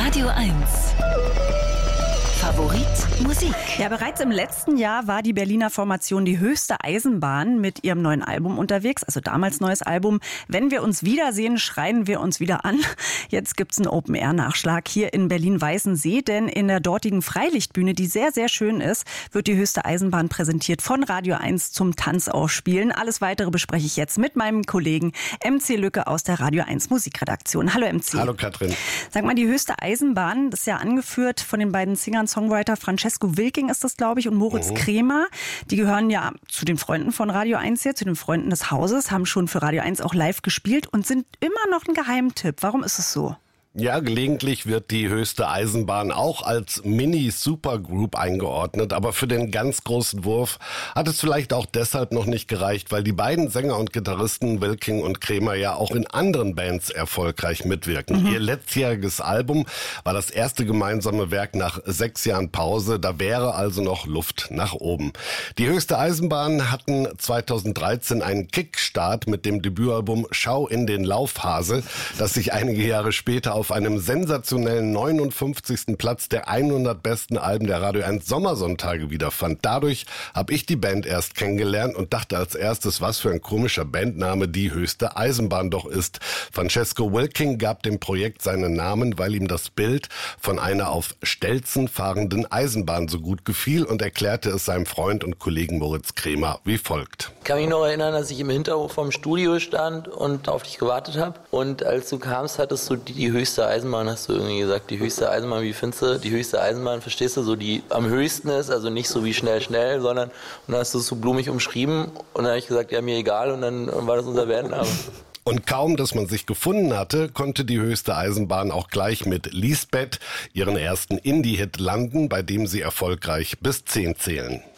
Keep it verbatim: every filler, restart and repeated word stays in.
Radio eins. Favorit Musik. Ja, bereits im letzten Jahr war die Berliner Formation Die Höchste Eisenbahn mit ihrem neuen Album unterwegs. Also damals neues Album. Wenn wir uns wiedersehen, schreien wir uns wieder an. Jetzt gibt's einen Open-Air-Nachschlag hier in Berlin-Weißensee. Denn in der dortigen Freilichtbühne, die sehr, sehr schön ist, wird die Höchste Eisenbahn präsentiert von Radio eins zum Tanzaufspielen. Alles Weitere bespreche ich jetzt mit meinem Kollegen M C Lücke aus der Radio eins Musikredaktion. Hallo M C. Hallo Katrin. Sag mal, die Höchste Eisenbahn, das ist ja angeführt von den beiden Singern, Songwriter Francesco Wilking ist das, glaube ich, und Moritz mhm. Kremer. Die gehören ja zu den Freunden von Radio eins hier, zu den Freunden des Hauses, haben schon für Radio eins auch live gespielt und sind immer noch ein Geheimtipp. Warum ist es so? Ja, gelegentlich wird die Höchste Eisenbahn auch als Mini-Supergroup eingeordnet, aber für den ganz großen Wurf hat es vielleicht auch deshalb noch nicht gereicht, weil die beiden Sänger und Gitarristen Wilking und Kremer ja auch in anderen Bands erfolgreich mitwirken. Mhm. Ihr letztjähriges Album war das erste gemeinsame Werk nach sechs Jahren Pause, da wäre also noch Luft nach oben. Die Höchste Eisenbahn hatten zweitausenddreizehn einen Kickstart mit dem Debütalbum Schau in den Laufhase, das sich einige Jahre später auf einem sensationellen neunundfünfzigsten Platz der hundert besten Alben der Radio eins Sommersonntage wiederfand. Dadurch habe ich die Band erst kennengelernt und dachte als erstes, was für ein komischer Bandname die Höchste Eisenbahn doch ist. Francesco Wilking gab dem Projekt seinen Namen, weil ihm das Bild von einer auf Stelzen fahrenden Eisenbahn so gut gefiel und erklärte es seinem Freund und Kollegen Moritz Kremer wie folgt. Ich kann mich noch erinnern, dass ich im Hinterhof vom Studio stand und auf dich gewartet habe. Und als du kamst, hattest du die, die höchste Eisenbahn, hast du irgendwie gesagt. Die höchste Eisenbahn, wie findest du? Die höchste Eisenbahn, verstehst du, so die am höchsten ist, also nicht so wie schnell, schnell, sondern, und dann hast du es so blumig umschrieben und dann habe ich gesagt, ja, mir egal, und dann war das unser Bandname. Und kaum, dass man sich gefunden hatte, konnte die Höchste Eisenbahn auch gleich mit Lisbeth ihren ersten Indie-Hit landen, bei dem sie erfolgreich bis zehn zählen.